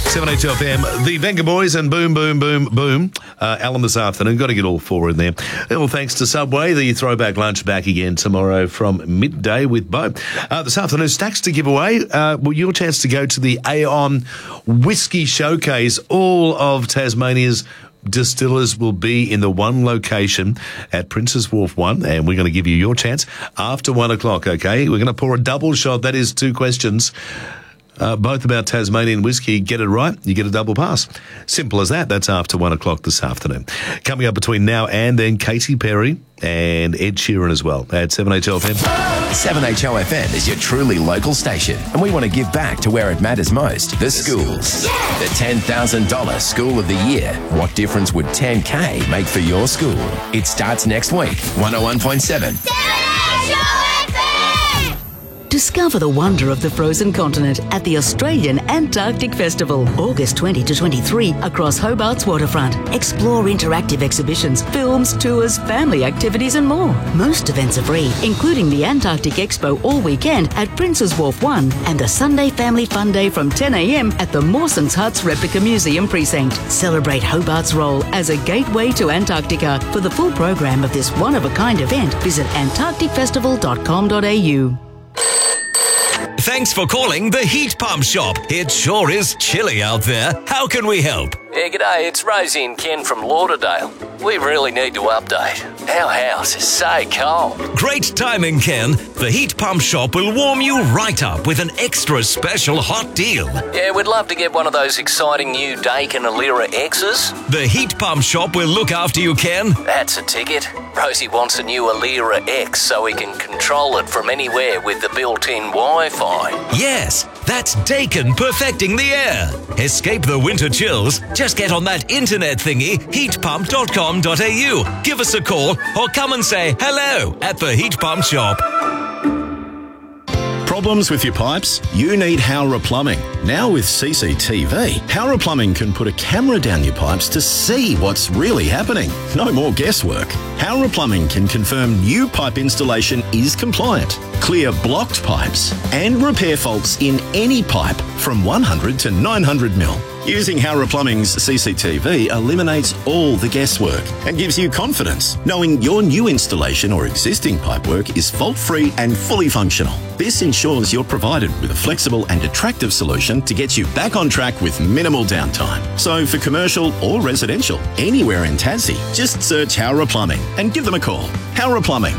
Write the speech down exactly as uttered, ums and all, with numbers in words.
seven H L F M, the Venga Boys and Boom, Boom, Boom, Boom. Uh, Alan this afternoon, got to get all four in there. Well, thanks to Subway, the throwback lunch back again tomorrow from midday with Bo. Uh, this afternoon, stacks to give away. Uh, well, your chance to go to the Aon Whiskey Showcase. All of Tasmania's distillers will be in the one location at Princes Wharf one, and we're going to give you your chance after one o'clock, okay? We're going to pour a double shot. That is two questions. Uh, both about Tasmanian whiskey. Get it right, you get a double pass. Simple as that. That's after one o'clock this afternoon. Coming up between now and then, Katy Perry and Ed Sheeran as well at seven H L F M. seven H O F M is your truly local station, and we want to give back to where it matters most, the schools. Yeah. The ten thousand dollars School of the Year. What difference would ten K make for your school? It starts next week. one oh one point seven. Discover the wonder of the frozen continent at the Australian Antarctic Festival, August twentieth to twenty-third across Hobart's waterfront. Explore interactive exhibitions, films, tours, family activities and more. Most events are free, including the Antarctic Expo all weekend at Princes Wharf one and the Sunday Family Fun Day from ten a m at the Mawson's Huts Replica Museum Precinct. Celebrate Hobart's role as a gateway to Antarctica. For the full program of this one-of-a-kind event, visit antarctic festival dot com dot a u. Thanks for calling the Heat Pump Shop. It sure is chilly out there. How can we help? Yeah, g'day, it's Rosie and Ken from Lauderdale. We really need to update. Our house is so cold. Great timing, Ken. The Heat Pump Shop will warm you right up with an extra special hot deal. Yeah, we'd love to get one of those exciting new Daikin Alira X's. The Heat Pump Shop will look after you, Ken. That's a ticket. Rosie wants a new Alira X so we can control it from anywhere with the built-in Wi-Fi. Yes, that's Daikin perfecting the air. Escape the winter chills. Just get on that internet thingy, heat pump dot com dot a u. Give us a call or come and say hello at the Heat Pump Shop. Problems with your pipes? You need Howrah Plumbing. Now with C C T V, Howrah Plumbing can put a camera down your pipes to see what's really happening. No more guesswork. Howrah Plumbing can confirm new pipe installation is compliant, clear blocked pipes, and repair faults in any pipe from one hundred to nine hundred mil. Using Howrah Plumbing's C C T V eliminates all the guesswork and gives you confidence, knowing your new installation or existing pipework is fault-free and fully functional. This ensures you're provided with a flexible and attractive solution to get you back on track with minimal downtime. So for commercial or residential, anywhere in Tassie, just search Howrah Plumbing and give them a call. Howrah Plumbing.